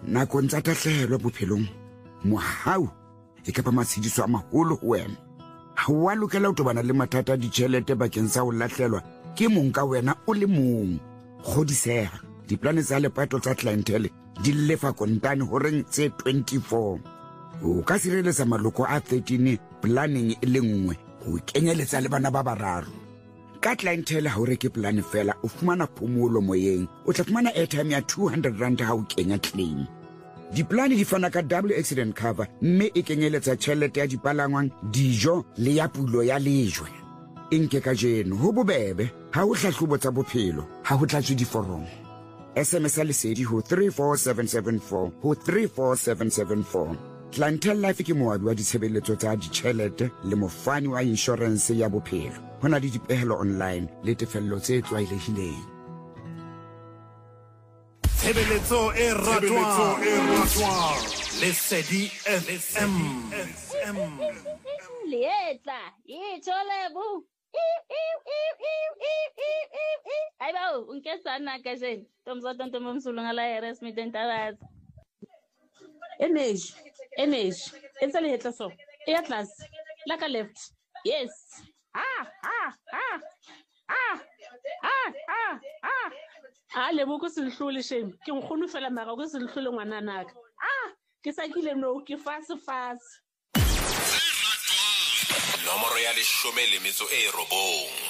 nakong tsa tahlehelo bophelong mohau e ka ba matshediso a maholo ho wena ha wa lokela ho tobana le mathata a ditjhelete bakeng sa ho lahlelwa ke mong ka wena o le mong kgodiseha diplane tsa lepato tsa clientele di lefa kontane horeng tse 24 o ka sireletsa maloko a 13 planning e le nngwe ho kenyeletsa le bana ba bararo ka clientele ha o reke plan fela o fumana phomolo moyeng o tla fumana airtime ya 200 rand ha o kenya claim diplane di fana ka double accident cover mme e kenyeletsa tjhelete ya dipalangwang dijo le ya pulo ya lejwe enke ka jeno ho bobebe ha o hlahlobo tsa bophelo ha ho tlatswe diforomo SMS lesedi ho 34774 ho 34774 Clientele Life ke moabi wa ditshebeletso tsa ditjhelete le mofani wa insurance ya bophelo hona le dipehelo online le tefello tse tlwaelehileng Tshebeletso e ratwang Lesedi FM Lietla itholebu Hayibo unkesana kajeni Tomzoto ntomomsulunga la harassment entabaza Energy it's a little so air class like a left yes le mo go se hlole shame ke nkgono fela mara go se hlole ngwana naka ke sa kile no ke fast Nomoro ya 10 le metso e robong